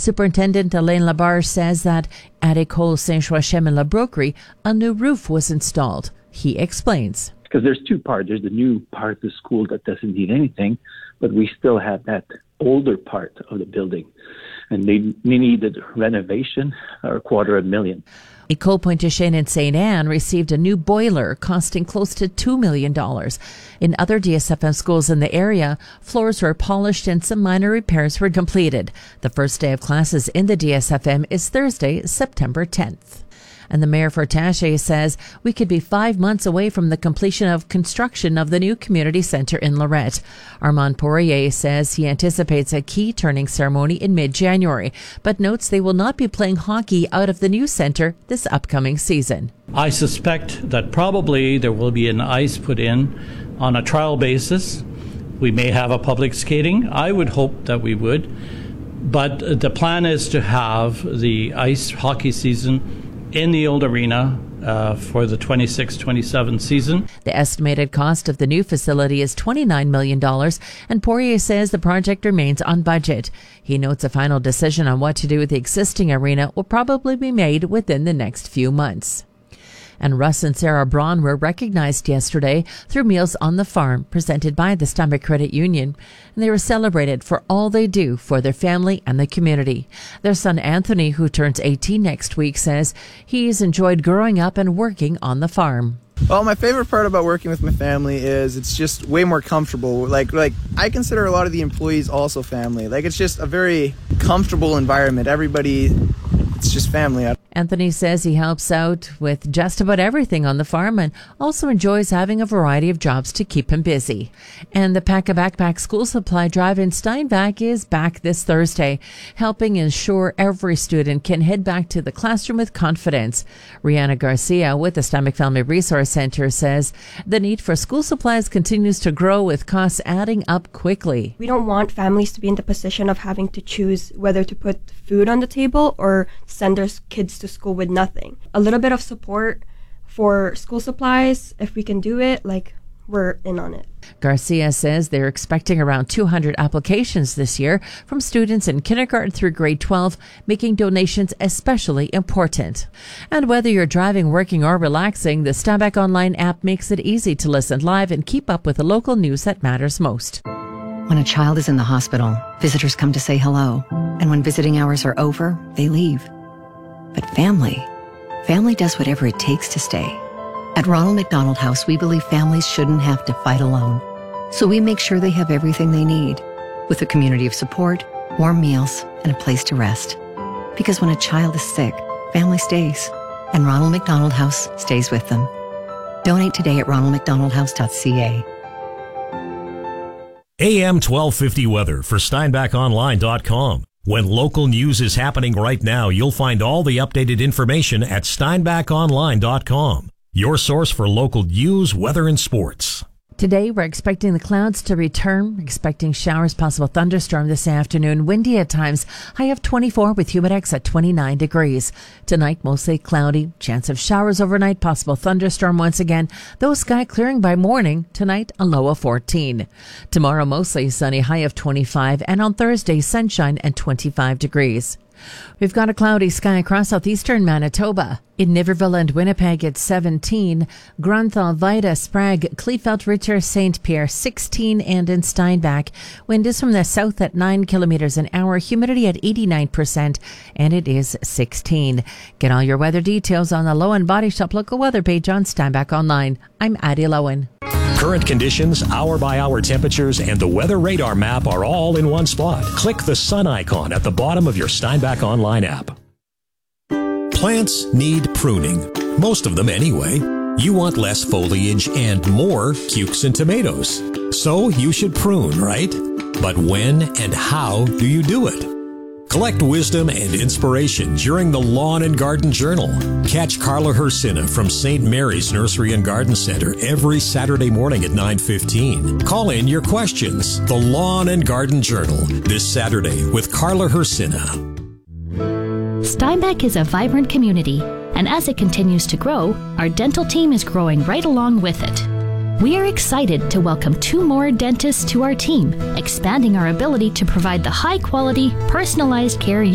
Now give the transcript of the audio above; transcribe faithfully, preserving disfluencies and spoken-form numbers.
Superintendent Alain Labarge says that at École Saint-Joachim and La Broquerie, a new roof was installed. He explains. Because there's two parts. There's the new part of the school that doesn't need anything, but we still have that older part of the building. And they, they needed renovation, or a quarter of a million. École Pointe-Chêne in Saint Anne received a new boiler costing close to two million dollars. In other D S F M schools in the area, floors were polished and some minor repairs were completed. The first day of classes in the D S F M is Thursday, September tenth. And the mayor for Taché says we could be five months away from the completion of construction of the new community center in Lorette. Armand Poirier says he anticipates a key turning ceremony in mid-January, but notes they will not be playing hockey out of the new center this upcoming season. I suspect that probably there will be an ice put in on a trial basis. We may have a public skating. I would hope that we would. But the plan is to have the ice hockey season in the old arena uh, for the twenty-six twenty-seven season. The estimated cost of the new facility is twenty-nine million dollars, and Poirier says the project remains on budget. He notes a final decision on what to do with the existing arena will probably be made within the next few months. And Russ and Sarah Braun were recognized yesterday through Meals on the Farm, presented by the Steinbach Credit Union. And they were celebrated for all they do for their family and the community. Their son Anthony, who turns eighteen next week, says he's enjoyed growing up and working on the farm. Well, my favorite part about working with my family is it's just way more comfortable. Like, like I consider a lot of the employees also family. Like, it's just a very comfortable environment. Everybody, it's just family. Anthony says he helps out with just about everything on the farm and also enjoys having a variety of jobs to keep him busy. And the Pack a Backpack School Supply Drive in Steinbach is back this Thursday, helping ensure every student can head back to the classroom with confidence. Rihanna Garcia with the Steinbach Family Resource Center says the need for school supplies continues to grow with costs adding up quickly. We don't want families to be in the position of having to choose whether to put food on the table or send their kids to school with nothing. A little bit of support for school supplies, if we can do it, like, we're in on it. Garcia says they're expecting around two hundred applications this year from students in kindergarten through grade twelve, making donations especially important. And whether you're driving, working, or relaxing, the Steinbach Online app makes it easy to listen live and keep up with the local news that matters most. When a child is in the hospital, visitors come to say hello. And when visiting hours are over, they leave. But family, family does whatever it takes to stay. At Ronald McDonald House, we believe families shouldn't have to fight alone. So we make sure they have everything they need, with a community of support, warm meals, and a place to rest. Because when a child is sick, family stays, and Ronald McDonald House stays with them. Donate today at ronald mcdonald house dot c a. A M twelve fifty weather for steinbach online dot com. When local news is happening right now, you'll find all the updated information at steinbach online dot com. Your source for local news, weather, and sports. Today, we're expecting the clouds to return, expecting showers, possible thunderstorm this afternoon, windy at times, high of twenty-four with humidex at twenty-nine degrees. Tonight, mostly cloudy, chance of showers overnight, possible thunderstorm once again, though sky clearing by morning. Tonight, a low of fourteen. Tomorrow, mostly sunny, high of twenty-five, and on Thursday, sunshine and twenty-five degrees. We've got a cloudy sky across southeastern Manitoba. In Niverville and Winnipeg, it's seventeen. Grunthal, Vida, Sprague, Kleefeld, Ritter, Saint Pierre, sixteen. And in Steinbach, wind is from the south at nine kilometers an hour, humidity at eighty-nine percent, and it is sixteen. Get all your weather details on the Lowen Body Shop local weather page on Steinbach Online. I'm Addie Lowen. Current conditions, hour-by-hour temperatures, and the weather radar map are all in one spot. Click the sun icon at the bottom of your Steinbach Online app. Plants need pruning. Most of them anyway. You want less foliage and more cukes and tomatoes. So you should prune, right? But when and how do you do it? Collect wisdom and inspiration during the Lawn and Garden Journal. Catch Carla Hersina from Saint Mary's Nursery and Garden Center every Saturday morning at nine fifteen. Call in your questions. The Lawn and Garden Journal this Saturday with Carla Hersina. Steinbach is a vibrant community, and as it continues to grow, our dental team is growing right along with it. We are excited to welcome two more dentists to our team, expanding our ability to provide the high-quality, personalized care